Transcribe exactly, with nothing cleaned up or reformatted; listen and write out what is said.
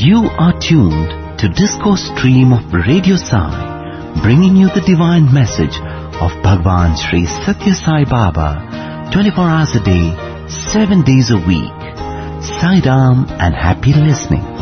You are tuned to Discourse Stream of Radio Sai, bringing you the divine message of Bhagwan Sri Satya Sai Baba, twenty-four hours a day, seven days a week. Sai Ram and happy listening.